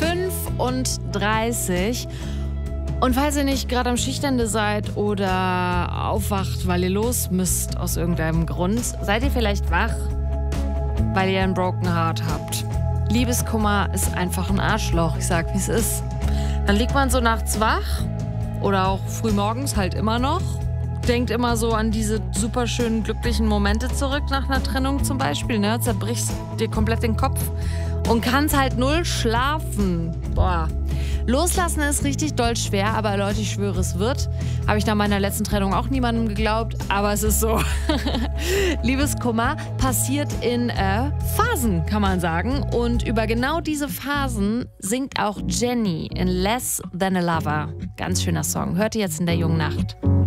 35. Und falls ihr nicht gerade am Schichtende seid oder aufwacht, weil ihr los müsst aus irgendeinem Grund, seid ihr vielleicht wach, weil ihr ein Broken Heart habt. Liebeskummer ist einfach ein Arschloch, ich sag, wie es ist. Dann liegt man so nachts wach oder auch frühmorgens halt immer noch. Denkt immer so an diese super schönen, glücklichen Momente zurück nach einer Trennung zum Beispiel. Ne? Zerbrichst dir komplett den Kopf und kannst halt null schlafen. Boah. Loslassen ist richtig doll schwer, aber Leute, ich schwöre, es wird. Habe ich nach meiner letzten Trennung auch niemandem geglaubt, aber es ist so. Liebeskummer passiert in Phasen, kann man sagen. Und über genau diese Phasen singt auch Jenny in Less Than a Lover. Ganz schöner Song. Hört ihr jetzt in der jungen Nacht.